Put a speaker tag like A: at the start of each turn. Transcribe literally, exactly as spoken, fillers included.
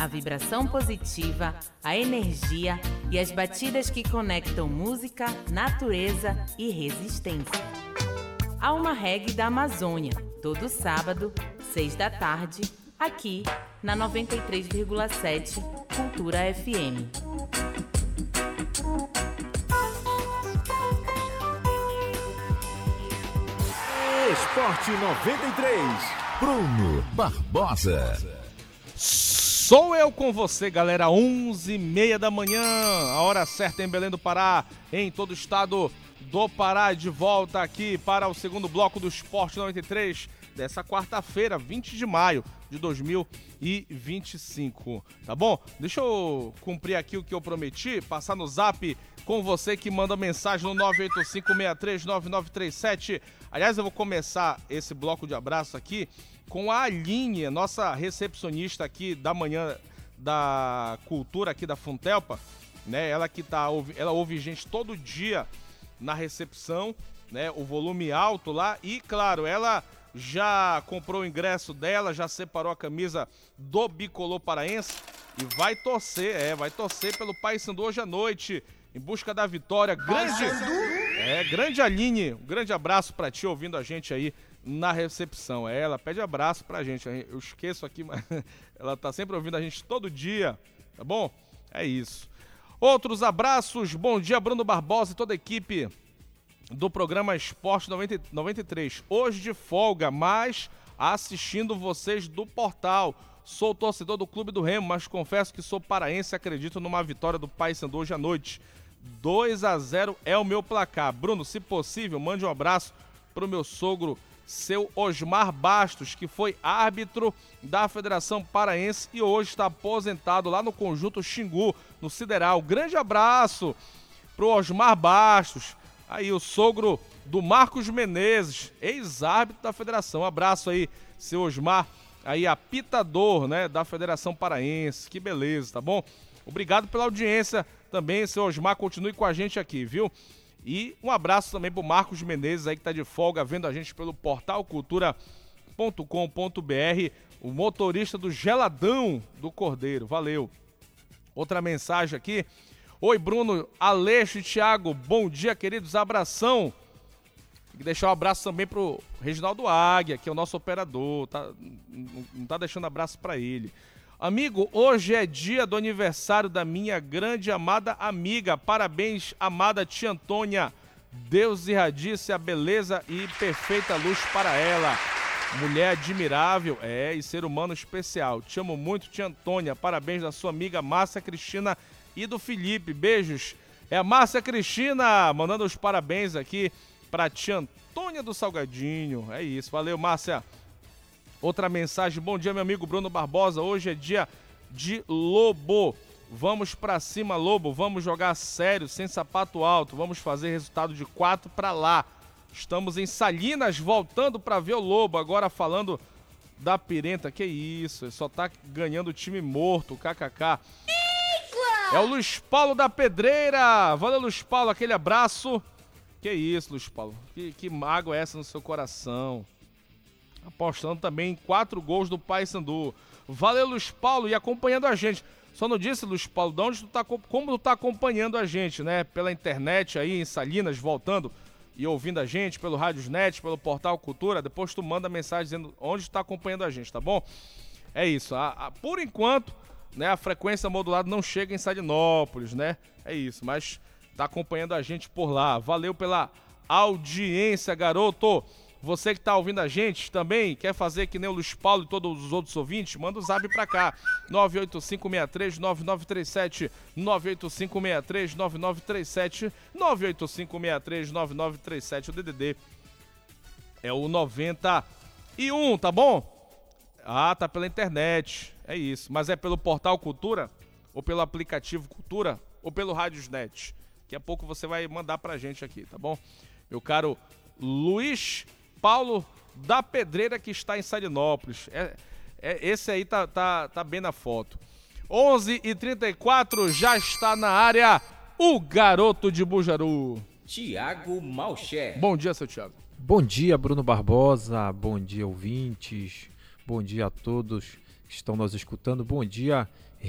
A: A vibração positiva, a energia e as batidas que conectam música, natureza e resistência. Alma Reggae da Amazônia, todo sábado, seis da tarde, aqui na noventa e três vírgula sete Cultura F M.
B: Esporte noventa e três, Bruno Barbosa.
C: Sou eu com você, galera, onze e meia da manhã, a hora certa em Belém do Pará, em todo o estado do Pará, de volta aqui para o segundo bloco do Esporte noventa e três, dessa quarta-feira, vinte de maio de dois mil e vinte e cinco, tá bom? Deixa eu cumprir aqui o que eu prometi, passar no zap com você que manda mensagem no nove oito cinco, seis três nove nove três sete. Aliás, eu vou começar esse bloco de abraço aqui com a Aline, nossa recepcionista aqui da manhã da cultura aqui da Funtelpa, né? Ela que tá, ela ouve gente todo dia na recepção, né? O volume alto lá e, claro, ela já comprou o ingresso dela, já separou a camisa do Bicolor Paraense e vai torcer, é, vai torcer pelo Paysandu hoje à noite, em busca da vitória. Grande, é, grande Aline, um grande abraço pra ti ouvindo a gente aí na recepção. É, ela pede abraço pra gente, eu esqueço aqui, mas ela tá sempre ouvindo a gente todo dia, tá bom? É isso. Outros abraços, bom dia Bruno Barbosa e toda a equipe do programa Esporte noventa e três. Hoje de folga, mas assistindo vocês do portal. Sou torcedor do Clube do Remo, mas confesso que sou paraense e acredito numa vitória do Paysandu hoje à noite. dois a zero é o meu placar. Bruno, se possível, mande um abraço pro meu sogro, seu Osmar Bastos, que foi árbitro da Federação Paraense e hoje está aposentado lá no Conjunto Xingu, no Sideral. Grande abraço pro Osmar Bastos. Aí o sogro do Marcos Menezes, ex-árbitro da Federação. Um abraço aí, seu Osmar, aí apitador, né, da Federação Paraense. Que beleza, tá bom? Obrigado pela audiência também, seu Osmar, continue com a gente aqui, viu? E um abraço também pro Marcos Menezes aí que tá de folga vendo a gente pelo portal cultura ponto com ponto b r, o motorista do Geladão do Cordeiro. Valeu. Outra mensagem aqui. Oi, Bruno, Aleixo e Thiago, bom dia, queridos, abração. Tem que deixar um abraço também pro Reginaldo Águia, que é o nosso operador, tá, não tá deixando abraço pra ele. Amigo, hoje é dia do aniversário da minha grande amada amiga, parabéns, amada tia Antônia, Deus irradie-se a beleza e perfeita luz para ela. Mulher admirável, é, e ser humano especial. Te amo muito, tia Antônia, parabéns da sua amiga Márcia Cristina e do Felipe, beijos. É a Márcia Cristina mandando os parabéns aqui pra tia Antônia do Salgadinho. É isso, valeu Márcia. Outra mensagem, bom dia meu amigo Bruno Barbosa, hoje é dia de Lobo. Vamos pra cima Lobo, vamos jogar sério, sem sapato alto, vamos fazer resultado de quatro pra lá. Estamos em Salinas voltando pra ver o Lobo, agora falando da Pirenta, que isso, só tá ganhando o time morto, kkk. É o Luiz Paulo da Pedreira. Valeu, Luiz Paulo, aquele abraço. Que isso, Luiz Paulo. Que, que mágoa é essa no seu coração? Apostando também em quatro gols do Paysandu. Valeu, Luiz Paulo, e acompanhando a gente. Só não disse, Luiz Paulo, de onde tu tá, como tu tá acompanhando a gente, né? Pela internet aí, em Salinas, voltando e ouvindo a gente, pelo Radiosnet, pelo Portal Cultura. Depois tu manda mensagem dizendo onde tu tá acompanhando a gente, tá bom? É isso. A, a, por enquanto, né, a frequência modulada não chega em Salinópolis, né? É isso, mas tá acompanhando a gente por lá. Valeu pela audiência, garoto. Você que tá ouvindo a gente também, quer fazer que nem o Luiz Paulo e todos os outros ouvintes, manda o zap pra cá. nove oito cinco, seis três nove nove três sete, nove oito cinco, seis três nove nove três sete, nove oito cinco, seis três nove nove três sete, o D D D é o noventa e um, tá bom? Ah, tá pela internet, é isso. Mas é pelo Portal Cultura, ou pelo aplicativo Cultura, ou pelo Radiosnet. Daqui a pouco você vai mandar pra gente aqui, tá bom? Meu caro Luiz Paulo da Pedreira, que está em Salinópolis. É, é, esse aí tá, tá, tá bem na foto. onze e trinta e quatro, já está na área o garoto de Bujaru.
D: Tiago Malcher.
C: Bom dia, seu Tiago.
E: Bom dia, Bruno Barbosa. Bom dia, ouvintes. Bom dia a todos que que estão nos escutando. Bom dia,